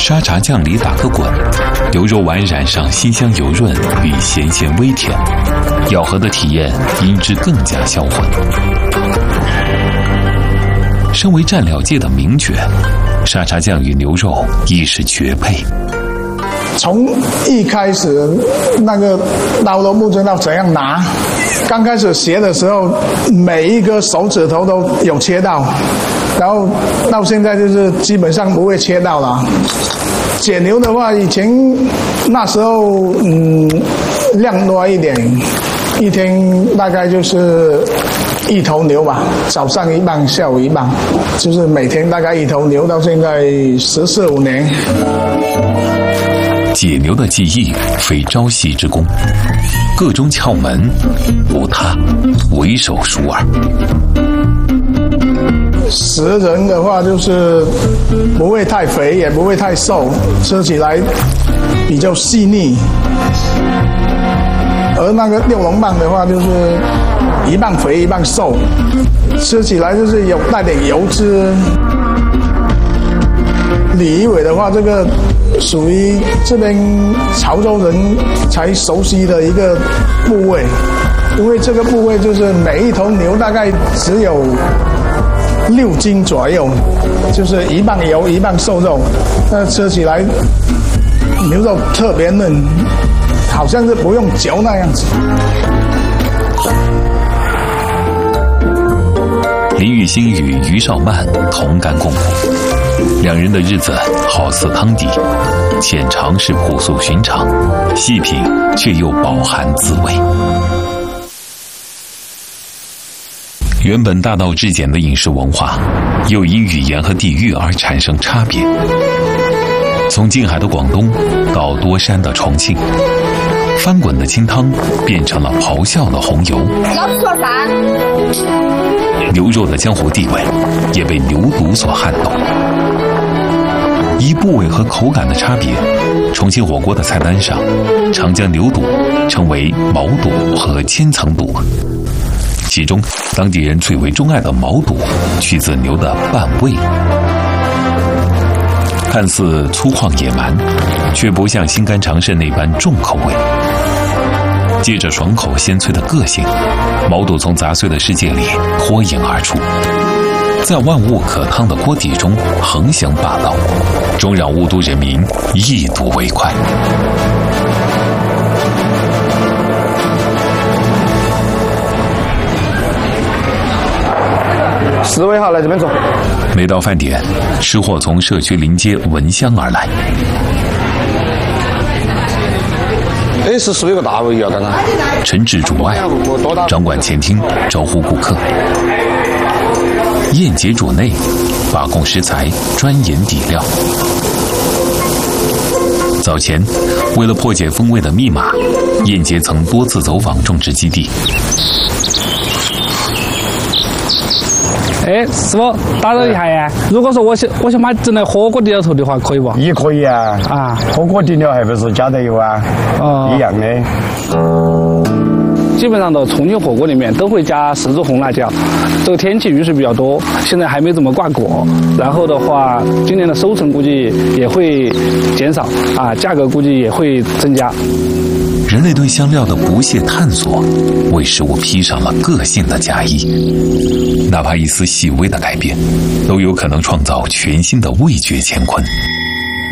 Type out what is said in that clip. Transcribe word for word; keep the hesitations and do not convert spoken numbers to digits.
沙茶酱里打个滚，牛肉丸染上鲜香油润与咸咸微甜，咬合的体验因之更加销魂。身为蘸料界的名角，沙茶酱与牛肉亦是绝配。 从一开始那个刀都不知道怎样拿，刚开始学的时候，每一个手指头都有切到，然后到现在就是基本上不会切到了。解牛的话，以前那时候嗯量多一点，一天大概就是一头牛吧，早上一磅，下午一磅，就是每天大概一头牛，到现在十四五年。 解牛的技艺非朝夕之功，各种窍门无他，唯手熟耳。 食人的话就是不会太肥，也不会太瘦，吃起来比较细腻。而那个六龙棒的话，就是一半肥一半瘦，吃起来就是有带点油脂。李一伟的话，这个属于这边潮州人才熟悉的一个部位，因为这个部位就是每一头牛大概只有六斤左右，就是一半油一半瘦肉，那吃起来牛肉特别嫩，好像是不用嚼那样子。 林玉兴与于少曼同甘共苦，两人的日子好似汤底，浅尝是朴素寻常，细品却又饱含滋味。原本大道至简的饮食文化，又因语言和地域而产生差别。从近海的广东到多山的重庆，翻滚的清汤变成了咆哮的红油。 老子说啥？ 牛肉的江湖地位也被牛肚所撼动。依部位和口感的差别，重庆火锅的菜单上常将牛肚称为毛肚和千层肚。其中当地人最为钟爱的毛肚取自牛的半胃，看似粗犷野蛮，却不像心肝肠肾那般重口味。借着爽口鲜脆的个性，毛肚从杂碎的世界里脱颖而出，在万物可汤的锅底中横行霸道，终让雾都人民一睹为快。 四位好，来这边坐。 每到饭点，吃货从社区临街闻香而来。 哎，是是不是有个大尾鱼啊？刚刚。 陈志主外，掌管前厅，招呼顾客。宴节主内，把控食材，专研底料。早前，为了破解风味的密码，宴节曾多次走访种植基地。 哎，师傅，打扰一下呀！如果说我想我想把整那火锅底料头的话，可以不？ 也可以啊，啊，火锅底料还不是加的油啊，哦，一样的。 基本上的重庆火锅里面都会加十字红辣椒。这个天气雨水比较多，现在还没怎么挂果。然后的话，今年的收成估计也会减少啊，价格估计也会增加。 人类对香料的不懈探索，为食物披上了个性的嫁衣。哪怕一丝细微的改变，都有可能创造全新的味觉乾坤。